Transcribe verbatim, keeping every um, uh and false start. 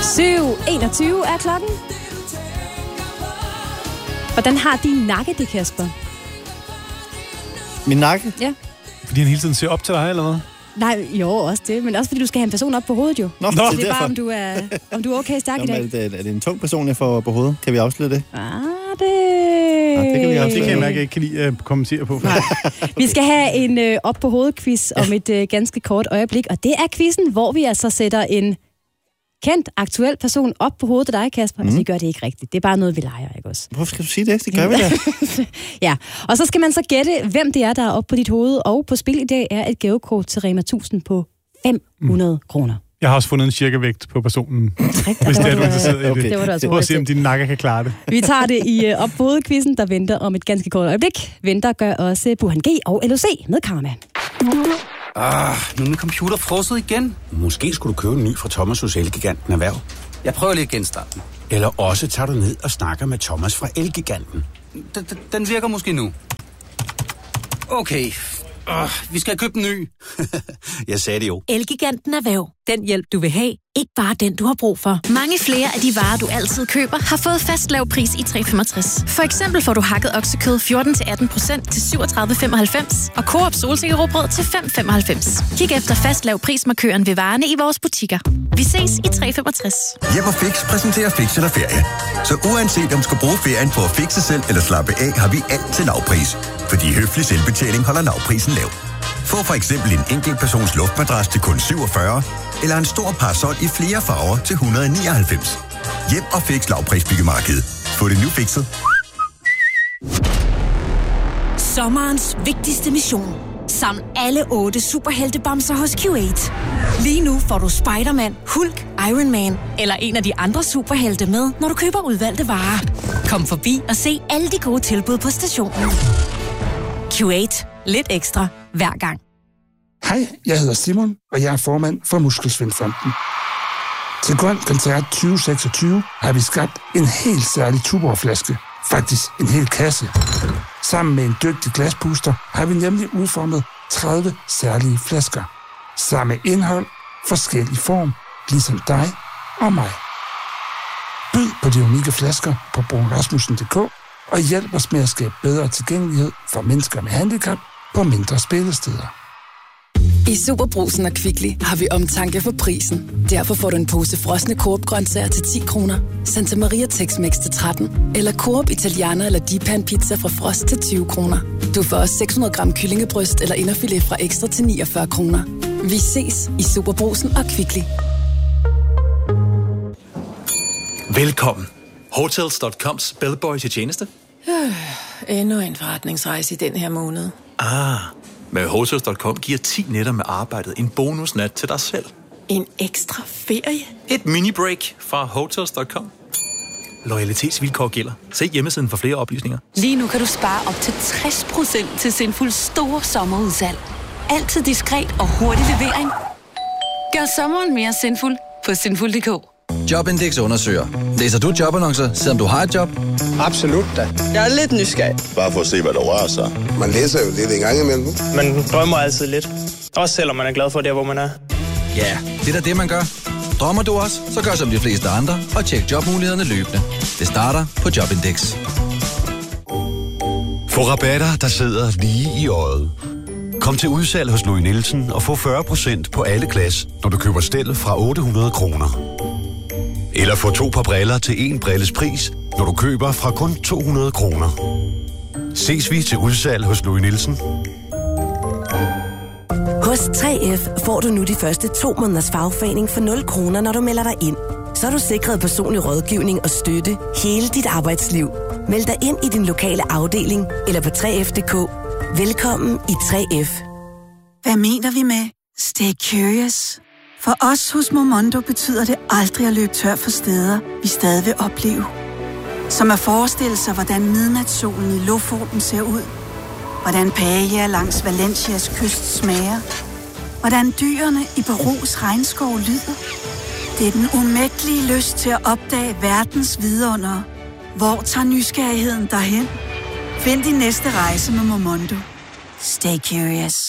syv enogtyve er klokken. Hvordan har din nakke det, Kasper? Min nakke? Ja. Fordi han hele tiden ser op til dig, eller hvad? Nej, jo, også det. Men også fordi du skal have en person op på hovedet, jo. Nå, så det det er derfor. bare, om du er, om du er okay stærk i dag. Er det, er det en tung person, jeg får på hovedet? Kan vi afsløre det? Ah, det... Ja, det kan vi afsløre. Det kan jeg mærke, jeg ikke kan lide at kommentere på. Vi skal have en øh, op på hovedet-quiz om et øh, ganske kort øjeblik. Og det er quizzen, hvor vi altså sætter en kendt, aktuel person op på hovedet af dig, Kasper. Mm. Altså, vi gør det ikke rigtigt. Det er bare noget, vi leger, ikke også? Hvorfor skal du sige det? Det gør vi da. Ja, og så skal man så gætte, hvem det er, der er oppe på dit hoved. Og på spil i dag er et gavekort til Rema tusind på fem hundrede mm. kroner. Jeg har også fundet en cirkavægt på personen, Rigtigt, hvis det er, du du er interesseret i okay. det. Det var du altså Prøv at se, om din nakke kan klare det. Vi tager det i uh, op på hovedquizzen, der venter om et ganske kort øjeblik. Venter gør også Burhan G og L O C med Karma. Ah, nu er min computer frosset igen. Måske skulle du købe en ny fra Thomas hos Elgiganten Erhverv. Jeg prøver lige at genstarte den. Eller også tager du ned og snakker med Thomas fra Elgiganten. Den, den, den virker måske nu. Okay. Uh, vi skal købe en ny. Jeg sagde det jo. Elgiganten Erhverv. Den hjælp, du vil have. Ikke bare den, du har brug for. Mange flere af de varer, du altid køber, har fået fast lav pris i tre komma femogtres. For eksempel får du hakket oksekød fjorten til atten procent til syvogtredive komma femoghalvfems og Coop solsikkerråbrød til fem komma femoghalvfems. Kig efter fast lav prismarkøren ved varerne i vores butikker. Vi ses i tre komma femogtres. Hjem og Fix præsenterer Fix eller Ferie. Så uanset om du skal bruge ferien på at fixe selv eller slappe af, har vi alt til lavpris. Fordi høflig selvbetjening holder lavprisen lav. Få for eksempel en enkelt persons luftmadras til kun syvogfyrre, eller en stor parasol i flere farver til et hundrede og nioghalvfems. Hjem og Fix lavprisbyggemarked. Få det nu fikset. Sommerens vigtigste mission. Saml alle otte superheltebamser hos Q otte. Lige nu får du Spider-Man, Hulk, Iron Man eller en af de andre superhelte med, når du køber udvalgte varer. Kom forbi og se alle de gode tilbud på stationen. Q otte. Lidt ekstra hver gang. Hej, jeg hedder Simon, og jeg er formand for Muskelsvindfonden. Til Grøn Koncert tyve seksogtyve har vi skabt en helt særlig Tuborg-flaske. Faktisk en hel kasse. Sammen med en dygtig glaspuster har vi nemlig udformet tredive særlige flasker. Samme indhold, forskellig form, ligesom dig og mig. Byd på de unikke flasker på bruun rasmussen punktum d k og hjælp os med at skabe bedre tilgængelighed for mennesker med handicap på mindre spillesteder. I Superbrugsen og Kvickly har vi omtanke for prisen. Derfor får du en pose frosne Coop-grøntsager til ti kroner, Santa Maria Tex-Mex til tretten, eller Coop Italiana eller Dipan Pizza fra Frost til tyve kroner. Du får også seks hundrede gram kyllingebryst eller inderfilet fra Ekstra til niogfyrre kroner. Vi ses i Superbrugsen og Kvickly. Velkommen. Hotels punktum coms bellboy til tjeneste. Øh, endnu en forretningsrejse i den her måned. Ah, med Hotels punktum com giver ti nætter med arbejdet en bonusnat til dig selv. En ekstra ferie? Et mini-break fra Hotels punktum com. Loyalitetsvilkår gælder. Se hjemmesiden for flere oplysninger. Lige nu kan du spare op til tres procent til Sinfuls store sommerudsalg. Altid diskret og hurtig levering. Gør sommeren mere sinful på sinful punktum d k. Jobindex undersøger. Læser du jobannoncer, selvom du har et job? Absolut da. Jeg er lidt nysgerrig. Bare for at se, hvad der rører sig. Man læser jo lidt en gang imellem. Man drømmer altid lidt. Også selvom man er glad for det, hvor man er. Ja, det er da det, man gør. Drømmer du også, så gør som de fleste andre og tjek jobmulighederne løbende. Det starter på Jobindex. Få rabatter, der sidder lige i øjet. Kom til udsalg hos Louis Nielsen og få fyrre procent på alle glas, når du køber stel fra otte hundrede kroner. Eller få to par briller til en brilles pris, når du køber fra kun to hundrede kroner. Ses vi til udsalg hos Louis Nielsen. Hos tre F får du nu de første to måneders fagforening for nul kroner, når du melder dig ind. Så er du sikret personlig rådgivning og støtte hele dit arbejdsliv. Meld dig ind i din lokale afdeling eller på tre F punktum d k. Velkommen i tre F. Hvad mener vi med stay curious? For os hos Momondo betyder det aldrig at løbe tør for steder, vi stadig vil opleve. Som at forestille sig, hvordan midnatssolen i Lofoten ser ud. Hvordan paella langs Valencias kyst smager. Hvordan dyrene i Perus regnskov lyder. Det er den umægtelige lyst til at opdage verdens vidundere. Hvor tager nysgerrigheden derhen? Find din næste rejse med Momondo. Stay curious.